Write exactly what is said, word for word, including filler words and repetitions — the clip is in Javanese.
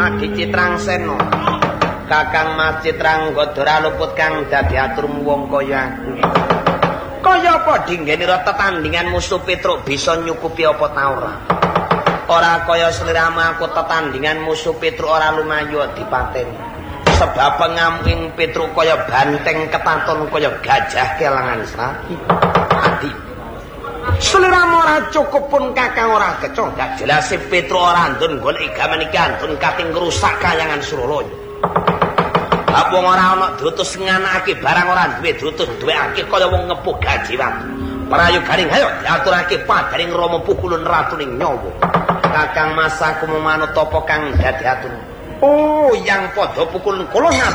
Adi Citrang Seno Kakang Mas Citrang Godora luput kang dadi aturmu wong kaya aku kaya apa dinggenira tetandingan musuh Petruk bisa nyukupi apa ta ora ora kaya sliramu aku tetandingan musuh Petruk ora lumayu dipateni sebab pengamping Petruk kaya banteng ketanton kaya gajah kelangan srati Adi sliramu ora cukup pun kakang ora keco gak jelas Petruk ora ndun golek gaman iki antun kating ngrusak kayangan Suralaya apa ora ana dutus nganakake barang ora duwe dutus duwekake kaya wong ngepuh gaji waktu prayoganing ayo diaturake padaring Rama pukulun ratuning nyawa kakang Mas aku memanut apa kang dadi atur oh yang padha pukulun kula